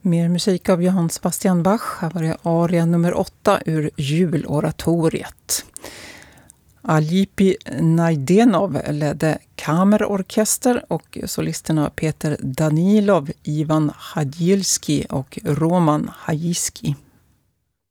Mer musik av Johann Sebastian Bach. Här var det aria nummer 8 ur juloratoriet. Alipij Najdenov ledde kamerorkester och solisterna Peter Danilov, Ivan Hadjilski och Roman Hajiski.